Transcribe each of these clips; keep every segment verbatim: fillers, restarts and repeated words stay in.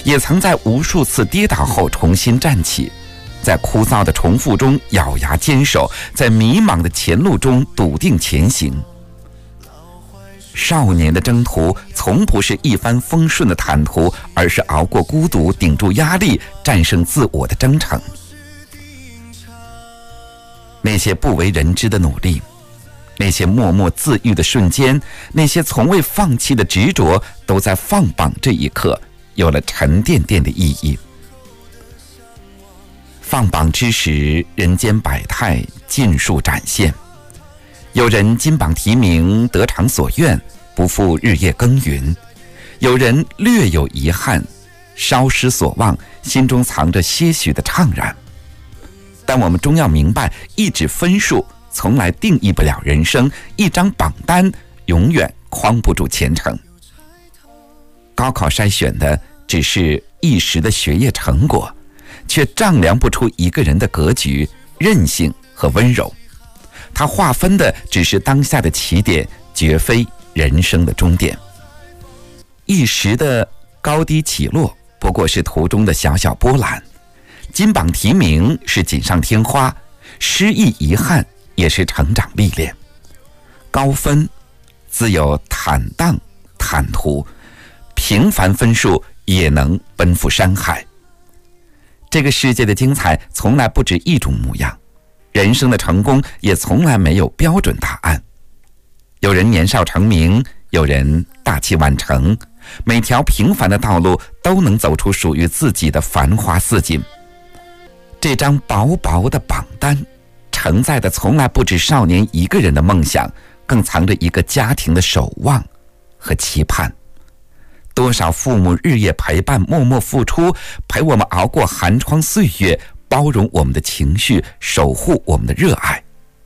也曾在无数次跌倒后重新站起，在枯燥的重复中咬牙坚守，在迷茫的前路中笃定前行。少年的征途从不是一帆风顺的坦途，而是熬过孤独，顶住压力，战胜自我的征程。那些不为人知的努力，那些默默自愈的瞬间，那些从未放弃的执着，都在放榜这一刻有了沉甸甸的意义。放榜之时，人间百态尽数展现。有人金榜题名，得偿所愿，不负日夜耕耘；有人略有遗憾，稍失所望，心中藏着些许的怅然。但我们终要明白，一纸分数从来定义不了人生，一张榜单永远框不住前程。高考筛选的只是一时的学业成果，却丈量不出一个人的格局、韧性和温柔。它划分的只是当下的起点，绝非人生的终点。一时的高低起落，不过是途中的小小波澜。金榜题名是锦上添花，失意遗憾也是成长历练。高分自有坦荡坦途，平凡分数也能奔赴山海。这个世界的精彩从来不止一种模样，人生的成功也从来没有标准答案。有人年少成名，有人大器晚成，每条平凡的道路都能走出属于自己的繁花似锦。这张薄薄的榜单，承载的从来不止少年一个人的梦想，更藏着一个家庭的守望和期盼。多少父母日夜陪伴，默默付出，陪我们熬过寒窗岁月，包容我们的情绪，守护我们的热爱。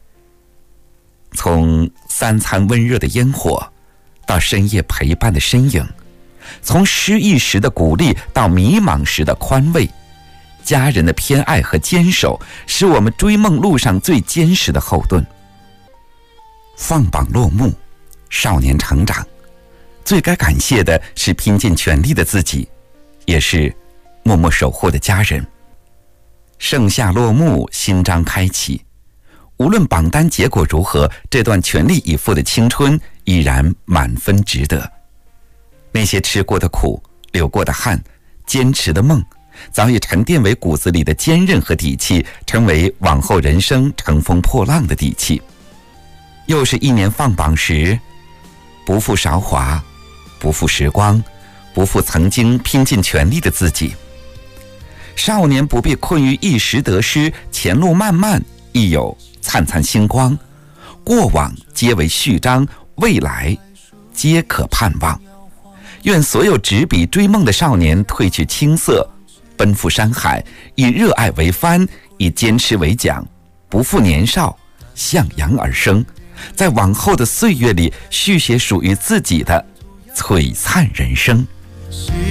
从三餐温热的烟火，到深夜陪伴的身影，从失意时的鼓励到迷茫时的宽慰，家人的偏爱和坚守，是我们追梦路上最坚实的后盾。放榜落幕，少年成长，最该感谢的是拼尽全力的自己，也是默默守护的家人。盛夏落幕，新章开启，无论榜单结果如何，这段全力以赴的青春依然满分值得。那些吃过的苦，流过的汗，坚持的梦，早已沉淀为骨子里的坚韧和底气，成为往后人生乘风破浪的底气。又是一年放榜时，不负韶华，不负时光，不负曾经拼尽全力的自己。少年不必困于一时得失，前路漫漫，亦有灿灿星光。过往皆为序章，未来皆可盼望。愿所有执笔追梦的少年褪去青涩，奔赴山海，以热爱为帆，以坚持为桨，不负年少，向阳而生，在往后的岁月里续写属于自己的璀璨人生。